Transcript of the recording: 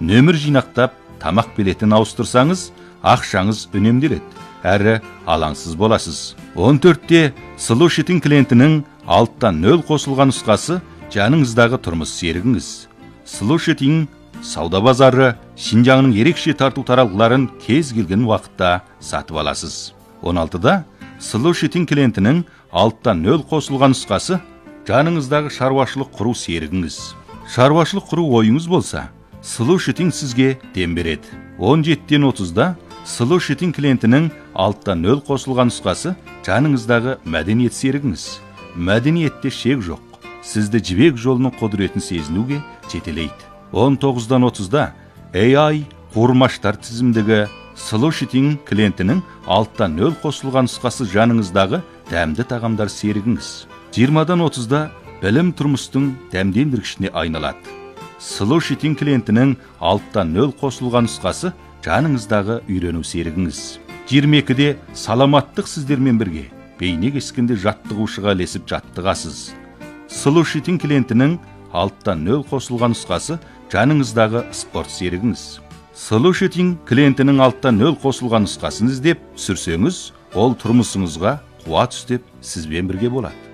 нөмір жинақтап, тамақ билетін ауыстырсаңыз, ақшаңыз үнемделеді, әрі алаңсыз боласыз. 14-те Slow Shipping клиентінің алттан 0 қосылған нұсқасы жаныңыздағы тұрмыс серігіңіз. Slow Shipping сауда базары Шинжаңның ерекше тарту таралғыларын кез келген уақытта сатып аласыз. 16-да Slow Shipping клиентінің алттан 0 қосылған нұсқасы жаныңыздағы шаруашылық құру серігіңіз. Шаруашылық құру ойыңыз болса, Slow Shipping сізге дем береді. 17-тен 30-да Slow Shipping клиентінің алттан 0 қосылған нұсқасы жаныңыздағы мәдениет серігіңіз. Мәдениетте шек жоқ. Сізді жібек жолының құдіретін сезінуге жетелейді. 19-дан 30-да AI қормаштар тізімдегі Slow Shipping клиентінің алттан 0 қосылған нұсқасы жаныңыздағы дәмді тағамдар серігіңіз. 20-дан 30-да білім тұрмыстың дәмдендіргішіне айналады. Slow Shipping клиентінің алттан 0 қосылған нұсқасы жаныңыздағы үйрену серігіңіз. 22-де саламаттық сіздермен бірге бейне кескенде жаттығушыға ілесіп жаттығасыз. Slow Shipping клиентінің алттан 0 қосылған нұсқасы жаныңыздағы спорт серігіңіз. Slow Shipping клиентінің алттан 0 қосылған нұсқасын іздеп сүрсеңіз, ол тұрмысыңызға қуат үстеп сізбен бірге болады.